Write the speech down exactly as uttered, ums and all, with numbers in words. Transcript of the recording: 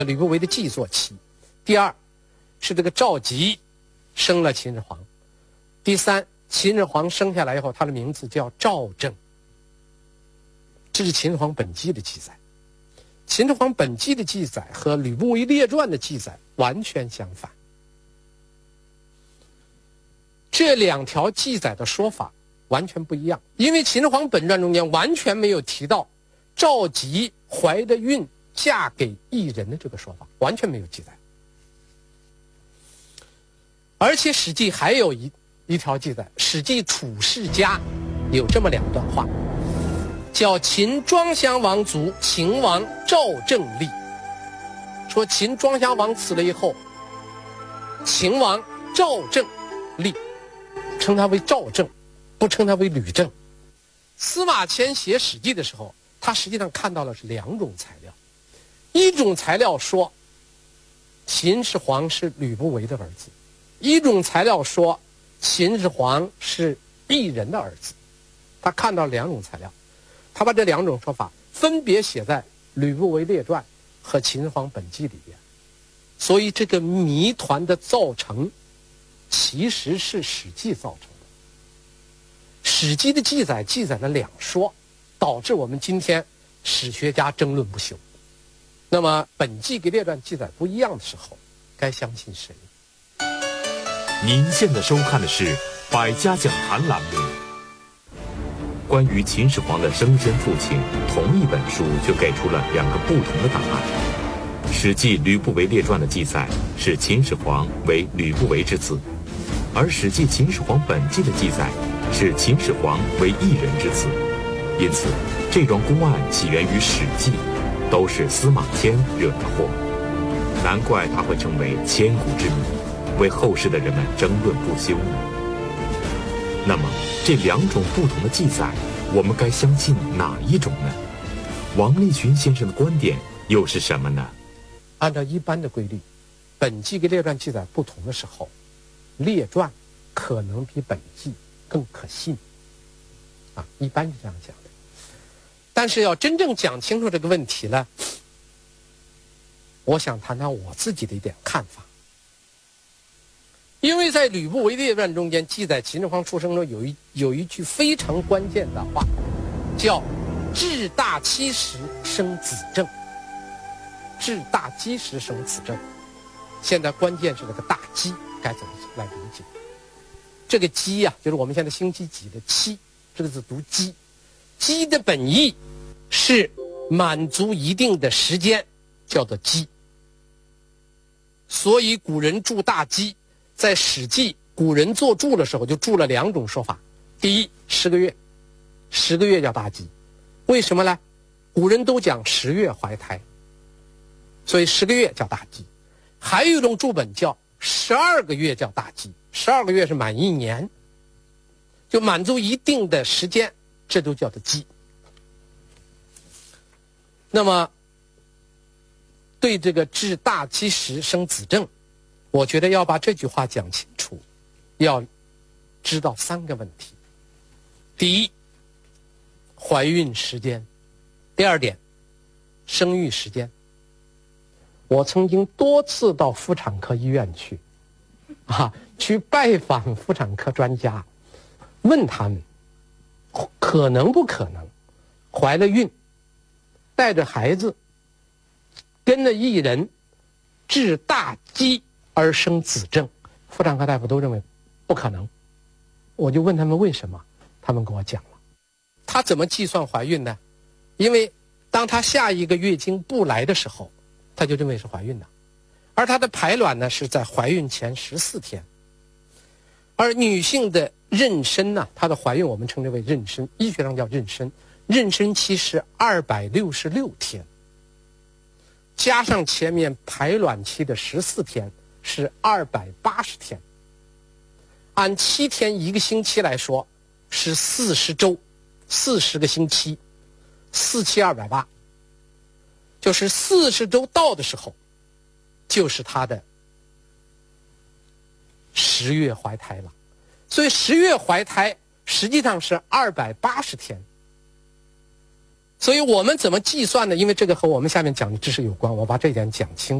吕不韦的继坐期。第二是这个赵佶生了秦始皇。第三，秦始皇生下来以后，他的名字叫赵正。这是秦始皇本纪的记载。秦始皇本纪的记载和吕不韦列传的记载完全相反。这两条记载的说法完全不一样，因为秦始皇本传中间完全没有提到赵佶怀的孕嫁给异人的这个说法，完全没有记载。而且《史记》还有一一条记载，《史记·楚世家》有这么两段话，叫秦庄襄王卒，秦王赵正立。说秦庄襄王死了以后，秦王赵正立，称他为赵正，不称他为吕正。司马迁写《史记》的时候，他实际上看到了是两种材料，一种材料说秦始皇是吕不韦的儿子，一种材料说秦始皇是异人的儿子。他看到两种材料，他把这两种说法分别写在吕不韦列传和秦始皇本纪里边。所以这个谜团的造成其实是史记造成的。史记的记载记载了两说，导致我们今天史学家争论不休。那么本纪跟列传记载不一样的时候，该相信谁？ 您现在收看的是百家讲坛栏目。关于秦始皇的生身父亲，同一本书就给出了两个不同的答案。《史记·吕不韦列传》的记载是秦始皇为吕不韦之子，而《史记·秦始皇本纪》的记载是秦始皇为异人之子。因此，这桩公案起源于《史记》，都是司马迁惹的祸。难怪他会成为千古之谜，为后世的人们争论不休呢。那么，这两种不同的记载，我们该相信哪一种呢？王立群先生的观点又是什么呢？ 按照一般的规律，本纪跟列传记载不同的时候，列传可能比本纪更可信啊，一般是这样讲的。但是要真正讲清楚这个问题呢，我想谈谈我自己的一点看法。因为在吕不韦列传中间记载秦始皇出生中有一有一句非常关键的话，叫至大七十生子正。至大基石生子正，现在关键是这个大基该怎么来理解？这个基呀、啊，就是我们现在星期几的七，这个字读基。基的本意是满足一定的时间，叫做基。所以古人注大基，在《史记》古人做注的时候就注了两种说法。第一，十个月，十个月叫大基。为什么呢？古人都讲十月怀胎，所以十个月叫大基。还有一种注本叫十二个月叫大基，十二个月是满一年，就满足一定的时间，这都叫做基。那么对这个至大基石生子正，我觉得要把这句话讲清楚，要知道三个问题。第一，怀孕时间；第二点，生育时间。我曾经多次到妇产科医院去，啊，去拜访妇产科专家，问他们可能不可能怀了孕，带着孩子，跟着一人至大基而生子正。妇产科大夫都认为不可能。我就问他们为什么，他们跟我讲了，他怎么计算怀孕呢？因为当他下一个月经不来的时候，他就认为是怀孕的，而她的排卵呢是在怀孕前十四天，而女性的妊娠呢，她的怀孕我们称之为妊娠，医学上叫妊娠，妊娠期是二百六十六天，加上前面排卵期的十四天是二百八十天，按七天一个星期来说是四十周，四十个星期，四七二百八。就是四十周到的时候，就是她的十月怀胎了。所以十月怀胎实际上是二百八十天， 所以我们怎么计算呢？因为这个和我们下面讲的知识有关，我把这一点讲清。